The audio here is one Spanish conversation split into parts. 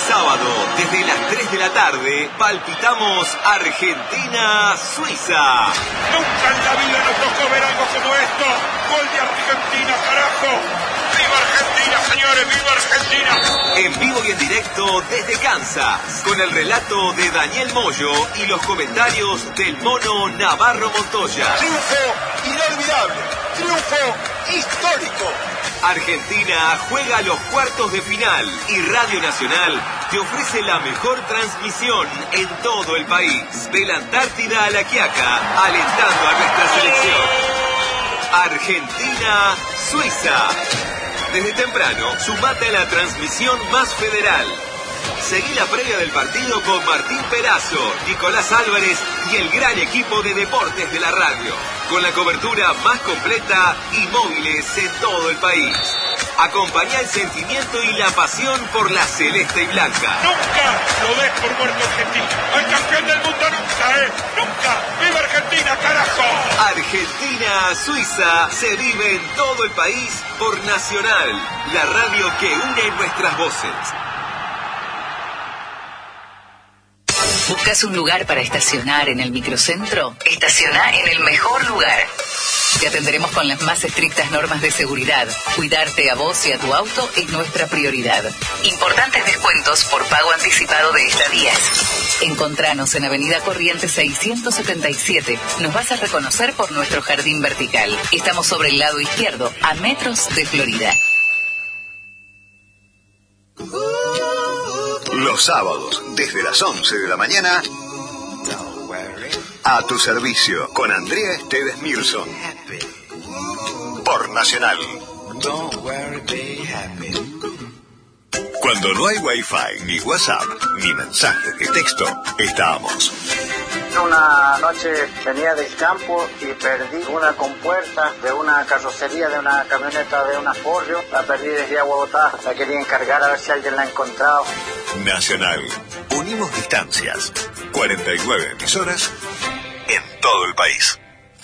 sábado, desde las 3 de la tarde, palpitamos Argentina-Suiza. Nunca en la vida nos tocó ver algo como esto. Gol de Argentina, carajo. ¡Viva Argentina, señores! ¡Viva Argentina! En vivo y en directo desde Kansas, con el relato de Daniel Moyo y los comentarios del mono Navarro Montoya. Triunfo inolvidable, triunfo histórico. Argentina juega los cuartos de final y Radio Nacional te ofrece la mejor transmisión en todo el país. De la Antártida a La Quiaca, alentando a nuestra selección. Argentina-Suiza. Desde temprano, sumate a la transmisión más federal. Seguí la previa del partido con Martín Perazo, Nicolás Álvarez y el gran equipo de deportes de la radio, con la cobertura más completa y móviles en todo el país. Acompañá el sentimiento y la pasión por la celeste y blanca. Nunca lo des por muerto Argentina. Al campeón del mundo nunca, nunca. ¡Viva Argentina, carajo! Argentina-Suiza se vive en todo el país por Nacional, la radio que une nuestras voces. ¿Buscas un lugar para estacionar en el microcentro? Estaciona en el mejor lugar. Te atenderemos con las más estrictas normas de seguridad. Cuidarte a vos y a tu auto es nuestra prioridad. Importantes descuentos por pago anticipado de estadías. Encontranos en Avenida Corrientes 677. Nos vas a reconocer por nuestro jardín vertical. Estamos sobre el lado izquierdo, a metros de Florida. Los sábados, desde las 11 de la mañana, a tu servicio, con Andrea Esteves Nilsson. Por Nacional. Cuando no hay Wi-Fi, ni WhatsApp, ni mensajes de texto, estamos. Una noche venía del campo y perdí una compuerta de una carrocería de una camioneta de una Forrio. La perdí desde Agua Botada. La quería encargar a ver si alguien la ha encontrado. Nacional. Unimos distancias. 49 emisoras en todo el país.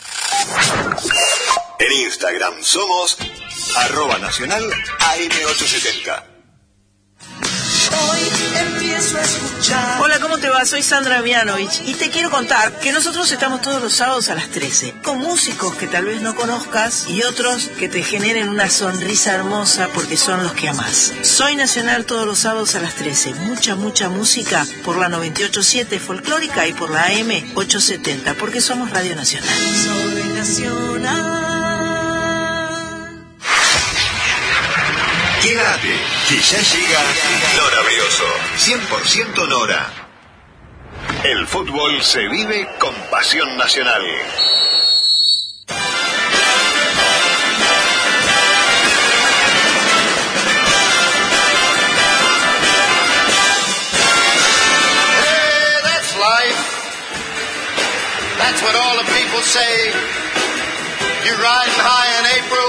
En Instagram somos @Nacional AM870. Hoy empiezo a escuchar. Hola, ¿cómo te va? Soy Sandra Mianovich y te quiero contar que nosotros estamos todos los sábados a las 13 con músicos que tal vez no conozcas y otros que te generen una sonrisa hermosa porque son los que amás. Soy Nacional todos los sábados a las 13. Mucha música por la 98.7 folclórica y por la AM870 porque somos Radio Nacional. Soy Nacional. Quédate, que ya llega Nora Brioso, 100% Nora. El fútbol se vive con pasión nacional. Hey, that's life. That's what all the people say. You're riding high in April.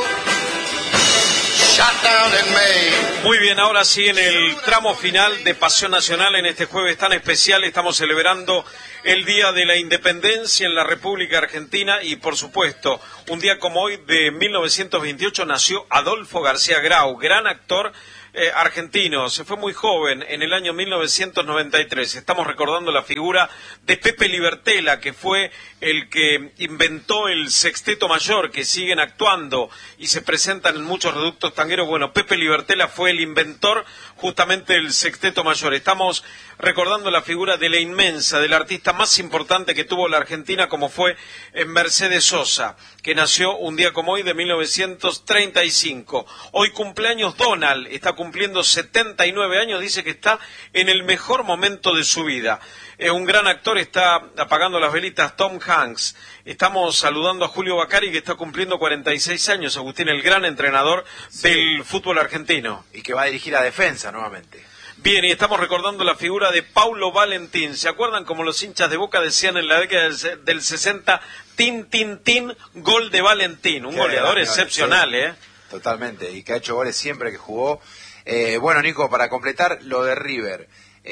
Muy bien, ahora sí, en el tramo final de Pasión Nacional, en este jueves tan especial, estamos celebrando el Día de la Independencia en la República Argentina y, por supuesto, un día como hoy de 1928 nació Adolfo García Grau, gran actor argentino. Se fue muy joven, en el año 1993. Estamos recordando la figura de Pepe Libertela, que fue el que inventó el sexteto mayor, que siguen actuando y se presentan en muchos reductos tangueros. Bueno, Pepe Libertela fue el inventor justamente del sexteto mayor. Estamos recordando la figura de la inmensa, del artista más importante que tuvo la Argentina, como fue Mercedes Sosa, que nació un día como hoy de 1935. Hoy cumpleaños Donald, está cumpliendo 79 años, dice que está en el mejor momento de su vida. Un gran actor, está apagando las velitas, Tom Hanks. Estamos saludando a Julio Bacari, que está cumpliendo 46 años, Agustín, el gran entrenador del fútbol argentino. Y que va a dirigir a Defensa nuevamente. Bien, y estamos recordando la figura de Paulo Valentín. ¿Se acuerdan como los hinchas de Boca decían en la década del 60, tin, tin, tin, gol de Valentín? Un goleador excepcional, ¿eh? Totalmente, y que ha hecho goles siempre que jugó. Bueno, Nico, para completar lo de River,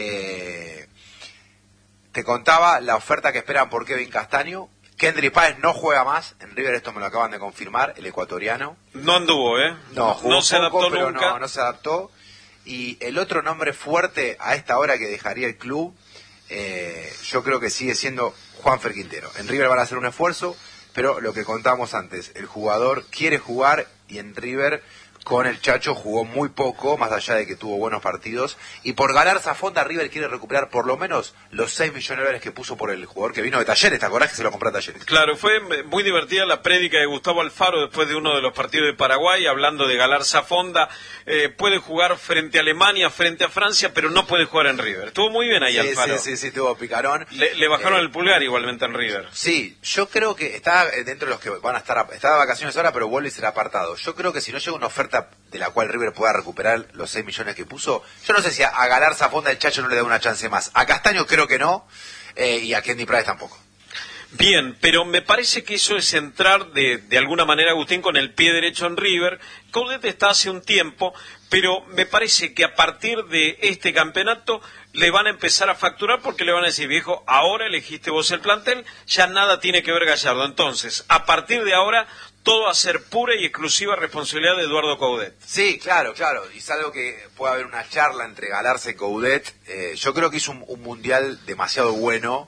te contaba la oferta que esperan por Kevin Castaño. Kendry Páez no juega más en River, esto me lo acaban de confirmar, el ecuatoriano. No anduvo, ¿eh? No, jugó no se poco, adaptó pero nunca. No se adaptó. Y el otro nombre fuerte a esta hora que dejaría el club, yo creo que sigue siendo Juanfer Quintero. En River van a hacer un esfuerzo, pero lo que contábamos antes, el jugador quiere jugar y en River con el Chacho jugó muy poco, más allá de que tuvo buenos partidos, y por Galarza Fonda River quiere recuperar por lo menos los 6 millones de dólares que puso por el jugador que vino de Talleres. ¿Te acordás que se lo compró a Talleres? Claro, fue muy divertida la prédica de Gustavo Alfaro después de uno de los partidos de Paraguay, hablando de Galarza Fonda. Puede jugar frente a Alemania, frente a Francia, pero no puede jugar en River. Estuvo muy bien ahí Alfaro. Sí, tuvo picarón. Le bajaron el pulgar igualmente en River. Sí, yo creo que está dentro de los que van a estar, está de vacaciones ahora, pero vuelve y será apartado. Yo creo que si no llega una oferta de la cual River pueda recuperar los 6 millones que puso, yo no sé si a Galarza Fonda el Chacho no le da una chance más. A Castaño creo que no, y a Kenny Praes tampoco. Bien, pero me parece que eso es entrar de alguna manera, Agustín, con el pie derecho en River. Coudet está hace un tiempo, pero me parece que a partir de este campeonato le van a empezar a facturar porque le van a decir, viejo, ahora elegiste vos el plantel, ya nada tiene que ver Gallardo. Entonces, a partir de ahora, todo va a ser pura y exclusiva responsabilidad de Eduardo Coudet. Sí, claro, y salvo que pueda haber una charla entre Galarza y Coudet, yo creo que hizo un mundial demasiado bueno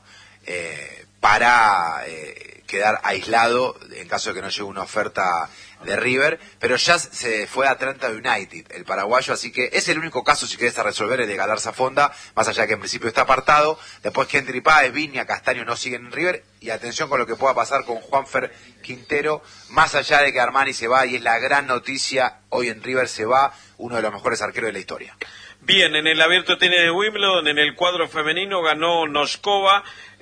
para quedar aislado en caso de que no llegue una oferta de River, pero ya se fue a Atlanta United, el paraguayo, así que es el único caso, si querés, a resolver, el de Galarza Fonda, más allá de que en principio está apartado. Después Kendry Páez, Viña, Castaño no siguen en River, y atención con lo que pueda pasar con Juanfer Quintero, más allá de que Armani se va, y es la gran noticia, hoy en River se va uno de los mejores arqueros de la historia. Bien, en el Abierto de Tenis de Wimbledon, en el cuadro femenino, ganó Noskova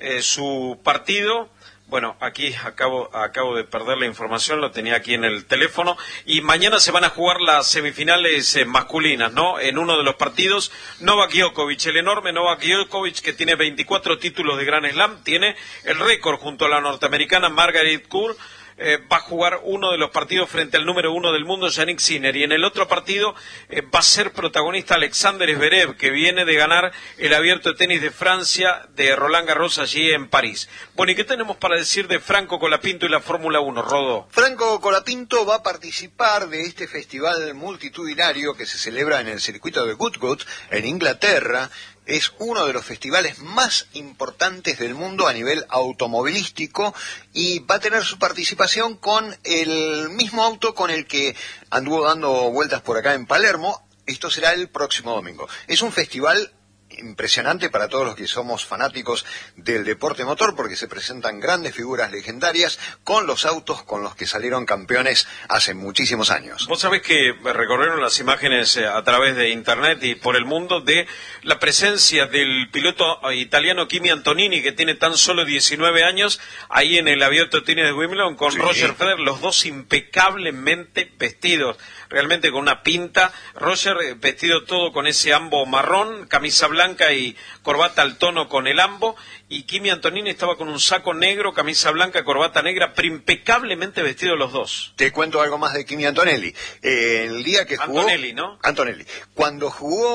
su partido. Bueno, aquí acabo de perder la información, lo tenía aquí en el teléfono. Y mañana se van a jugar las semifinales masculinas, ¿no? En uno de los partidos, Novak Djokovic, el enorme Novak Djokovic, que tiene 24 títulos de Grand Slam, tiene el récord junto a la norteamericana Margaret Court. Va a jugar uno de los partidos frente al número 1 del mundo, Yannick Sinner, y en el otro partido va a ser protagonista Alexander Zverev, que viene de ganar el Abierto de Tenis de Francia de Roland Garros allí en París. Bueno, ¿y qué tenemos para decir de Franco Colapinto y la Fórmula 1, Rodó? Franco Colapinto va a participar de este festival multitudinario que se celebra en el circuito de Goodwood, en Inglaterra. Es uno de los festivales más importantes del mundo a nivel automovilístico y va a tener su participación con el mismo auto con el que anduvo dando vueltas por acá en Palermo. Esto será el próximo domingo. Es un festival impresionante para todos los que somos fanáticos del deporte motor, porque se presentan grandes figuras legendarias con los autos con los que salieron campeones hace muchísimos años. Vos sabés que recorrieron las imágenes a través de internet y por el mundo de la presencia del piloto italiano Kimi Antonini, que tiene tan solo 19 años, ahí en el Abierto de Tenis de Wimbledon con Roger Federer, los dos impecablemente vestidos, realmente con una pinta. Roger vestido todo con ese ambo marrón, camisa blanca y corbata al tono con el ambo, y Kimi Antonini estaba con un saco negro, camisa blanca, corbata negra, pero impecablemente vestidos los dos. Te cuento algo más de Kimi Antonelli. El día que jugó... Antonelli, ¿no? Antonelli. Cuando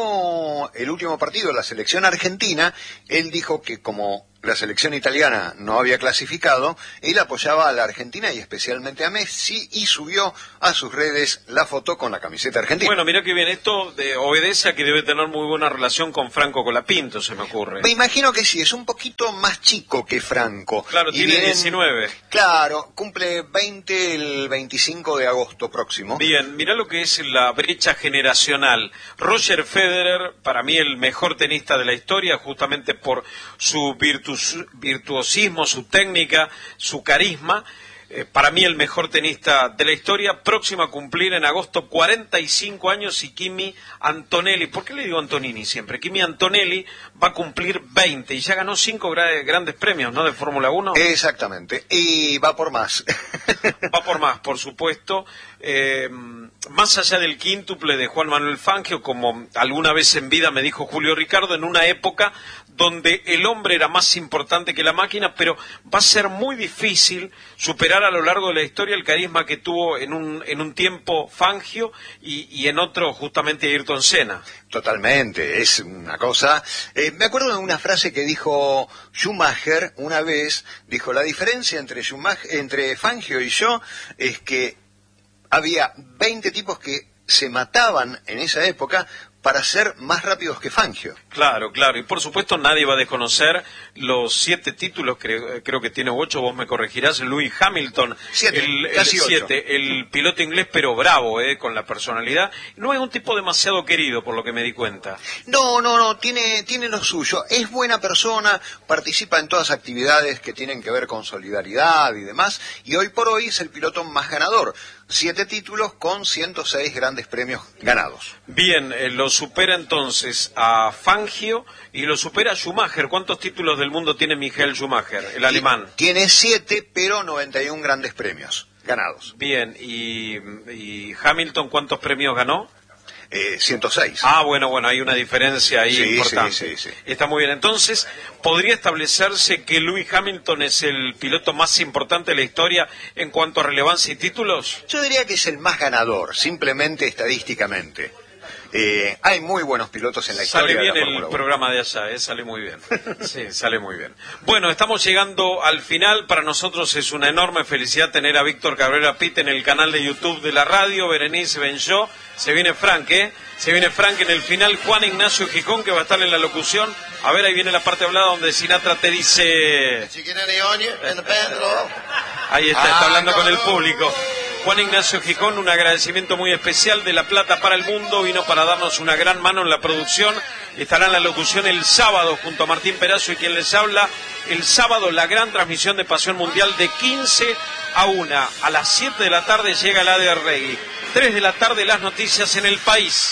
jugó el último partido, la selección argentina, él dijo que como la selección italiana no había clasificado, él apoyaba a la Argentina y especialmente a Messi, y subió a sus redes la foto con la camiseta argentina. Bueno, mira que bien, esto obedece a que debe tener muy buena relación con Franco Colapinto, se me ocurre. Me imagino que sí, es un poquito más chico que Franco. Claro, tiene 19. Claro, cumple 20 el 25 de agosto próximo. Bien, mira lo que es la brecha generacional. Roger Federer, para mí el mejor tenista de la historia, justamente por su virtuosismo, su técnica, su carisma. Para mí el mejor tenista de la historia, próximo a cumplir en agosto 45 años, y Kimi Antonelli, ¿por qué le digo Antonini siempre? Kimi Antonelli va a cumplir 20 y ya ganó 5 grandes premios, ¿no?, de Fórmula 1. Exactamente, y va por más. Va por más, por supuesto. Más allá del quíntuple de Juan Manuel Fangio, como alguna vez en vida me dijo Julio Ricardo, en una época donde el hombre era más importante que la máquina, pero va a ser muy difícil superar a lo largo de la historia el carisma que tuvo en un tiempo Fangio y en otro justamente Ayrton Senna. Totalmente, es una cosa... me acuerdo de una frase que dijo Schumacher una vez, dijo, la diferencia entre Fangio y yo es que había 20 tipos que se mataban en esa época para ser más rápidos que Fangio. Claro, y por supuesto nadie va a desconocer los 7 títulos, creo que tiene 8, vos me corregirás, Lewis Hamilton, casi 7, el piloto inglés, pero bravo, con la personalidad. No es un tipo demasiado querido, por lo que me di cuenta. No, tiene lo suyo, es buena persona, participa en todas actividades que tienen que ver con solidaridad y demás, y hoy por hoy es el piloto más ganador. 7 títulos con 106 grandes premios ganados. Bien, lo supera entonces a Fangio y lo supera a Schumacher. ¿Cuántos títulos del mundo tiene Michael Schumacher, el alemán? Tiene 7, pero 91 grandes premios ganados. Bien, ¿y Hamilton cuántos premios ganó? 106. Bueno, hay una diferencia ahí importante. Sí. Está muy bien. Entonces, ¿podría establecerse que Lewis Hamilton es el piloto más importante de la historia en cuanto a relevancia y títulos? Yo diría que es el más ganador, simplemente estadísticamente. Hay muy buenos pilotos en la historia. Sale bien de la Fórmula 1. Programa de allá, sale muy bien. Sí, sale muy bien. Bueno, estamos llegando al final. Para nosotros es una enorme felicidad tener a Víctor Cabrera Pitt en el canal de YouTube de la radio. Berenice Benjó. Se viene Frank, Se viene Frank en el final. Juan Ignacio Gijón, que va a estar en la locución. A ver, ahí viene la parte hablada donde Sinatra te dice... Ahí está hablando con el público. Juan Ignacio Gijón, un agradecimiento muy especial de La Plata para el Mundo, vino para darnos una gran mano en la producción, estará en la locución el sábado junto a Martín Perazo y quien les habla, el sábado la gran transmisión de Pasión Mundial de 15 a 1, a las 7 de la tarde llega la de Reggae, 3 de la tarde las noticias en el país.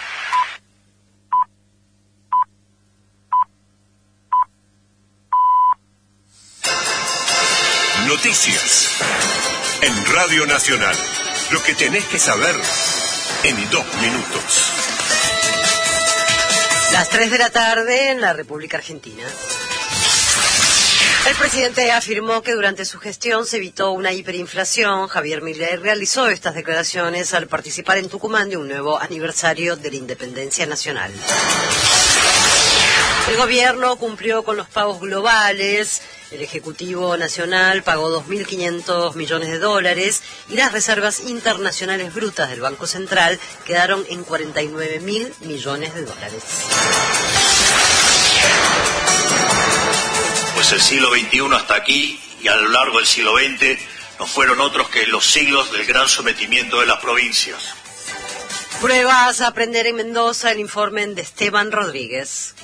Noticias en Radio Nacional. Lo que tenés que saber en 2 minutos. Las 3 de la tarde en la República Argentina. El presidente afirmó que durante su gestión se evitó una hiperinflación. Javier Milei realizó estas declaraciones al participar en Tucumán de un nuevo aniversario de la independencia nacional. El gobierno cumplió con los pagos globales. El Ejecutivo Nacional pagó 2.500 millones de dólares y las reservas internacionales brutas del Banco Central quedaron en 49.000 millones de dólares. Pues el siglo XXI hasta aquí y a lo largo del siglo XX no fueron otros que los siglos del gran sometimiento de las provincias. Pruebas a aprender en Mendoza, el informe de Esteban Rodríguez.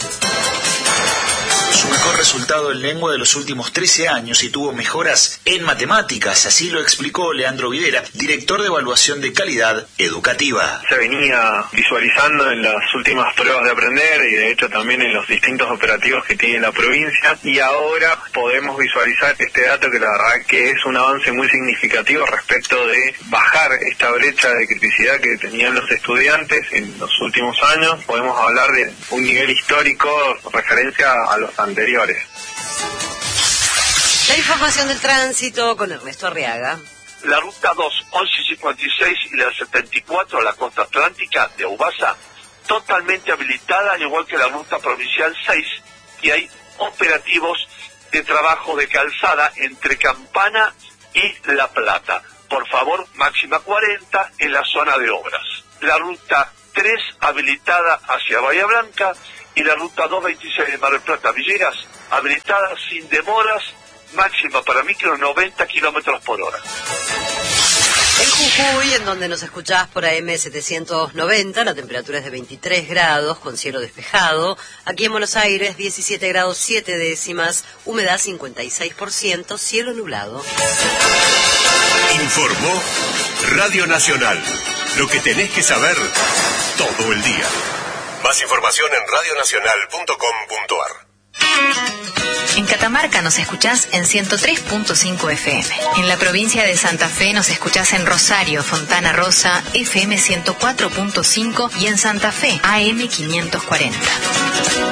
Su mejor resultado en lengua de los últimos 13 años y tuvo mejoras en matemáticas, así lo explicó Leandro Videra, director de evaluación de calidad educativa. Se venía visualizando en las últimas pruebas de aprender y de hecho también en los distintos operativos que tiene la provincia y ahora podemos visualizar este dato que la verdad que es un avance muy significativo respecto de bajar esta brecha de criticidad que tenían los estudiantes en los últimos años. Podemos hablar de un nivel histórico referencia a los anteriores. La información del tránsito con Ernesto Arriaga. La ruta 2, 1156 y la 74 a la costa atlántica de Ubasa, totalmente habilitada, al igual que la ruta provincial 6, y hay operativos de trabajo de calzada entre Campana y La Plata. Por favor, máxima 40 en la zona de obras. La ruta 3 habilitada hacia Bahía Blanca y la ruta 226 de Mar del Plata Villegas habilitada sin demoras, máxima para micro 90 kilómetros por hora. En Jujuy, en donde nos escuchás por AM 790, la temperatura es de 23 grados con cielo despejado. Aquí en Buenos Aires, 17 grados 7 décimas, humedad 56%, cielo nublado. Informó Radio Nacional. Lo que tenés que saber todo el día. Más información en radionacional.com.ar. En Catamarca nos escuchás en 103.5 FM. En la provincia de Santa Fe nos escuchás en Rosario, Fontana Rosa, FM 104.5 y en Santa Fe, AM 540.